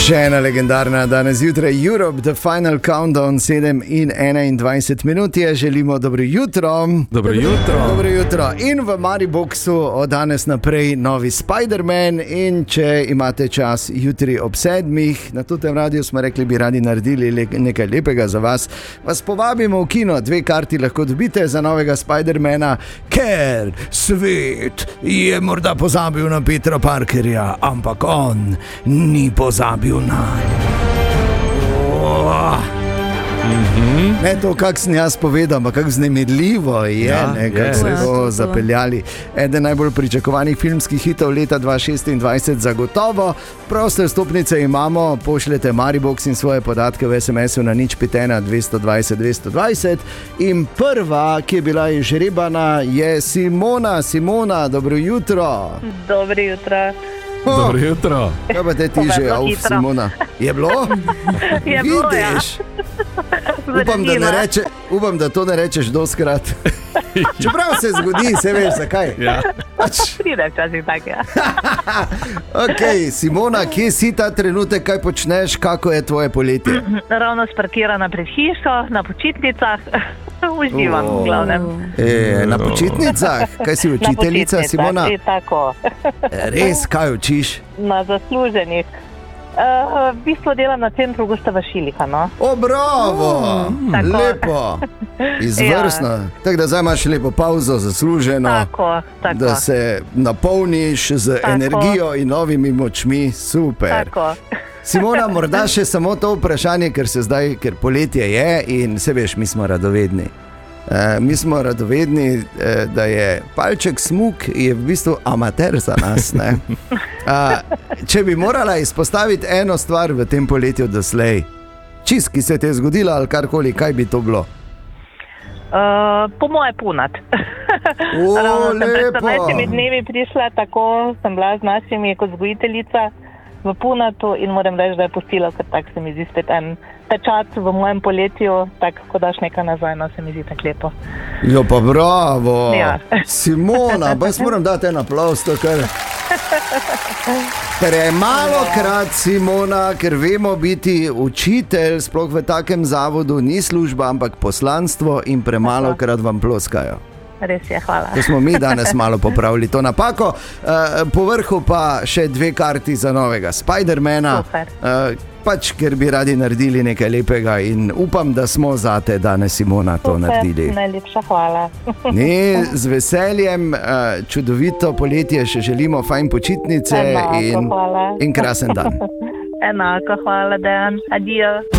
Še ena legendarna danes zjutraj, Europe, The Final Countdown, 7 in 21 minut je, želimo dobro jutro. Dobro jutro. Dobro jutro. In v Mariboxu od danes naprej novi Spider-Man in če imate čas jutri ob 7, na tutem radiju smo rekli, bi radi naredili nekaj lepega za vas. Vas povabimo v kino, 2 karti lahko dobite za novega Spider-mana, ker svet je morda pozabil na Petra Parkerja, ampak on ni pozabil nanj. Ne to, kak sem jaz povedal, ampak kako vznemirljivo je, kako se to zapeljali. Eden najbolj pričakovanih filmskih hitov leta 2026 zagotovo. Proste vstopnice imamo, pošljete Maribox in svoje podatke v SMS-u na 051 220 220. In prva, ki je bila izžrebana, je Simona. Simona, dobro jutro. Dobro jutro. Dobro jutro. Kaj pa te ti že, Simona? Je bilo? Je bilo, ja. Vidiš? Upam, da to ne rečeš doskrat. Čeprav se zgodi, se veš, zakaj. Ja. Pride včasih tak, ja. Ok, Simona, kje si ta trenutek, kaj počneš, kako je tvoje poletje? Ravno sparkirana pred hišo, na počitnicah. Uživam v glavnem. Na počitnicah? Kaj si učiteljica, Simona? Tako. Res, kaj učiš? Na zasluženih. V bistvu delam na centru Gustava Šilika, no. O, bravo! Lepo! Izvrstno. Ja. Tako da zdaj imaš lepo pauzo, zasluženo. Tako. Da se napolniš z energijo in novimi močmi. Super. Tako. Simona, morda še samo to vprašanje, ker poletje je in se veš, mi smo radovedni. Mi smo radovedni, da je palček smuk je v bistvu amater za nas. Ne? Če bi morala izpostaviti eno stvar v tem poletju doslej, čist, ki se ti je zgodila ali karkoli, kaj bi to bilo? Po moje punat. O, sem lepo. pred 14 dnevi prišla, tako sem bila z našimi kot vzgojiteljica v Punatu in moram reči, da je pustila, ker tak se mi zdi spet en pečat v mojem poletju, tako ko daš nekaj nazaj, no se mi zdi tako lepo. Jo pa bravo, ja. Simona, pa jaz moram dati en aplauz, ker je malokrat, Simona, ker vemo biti učitelj, sploh v takem zavodu, ni služba, ampak poslanstvo in premalokrat vam ploskajo. Res je, hvala. To smo mi danes malo popravili to napako. Po vrhu pa še 2 karti za novega Spider-mana. Pač, ker bi radi naredili nekaj lepega in upam, da smo zate danes, Simona, to naredili. Najlepša hvala. Z veseljem, čudovito poletje, še želimo fajn počitnice in krasen dan. Enako, hvala, Dan. Adijo.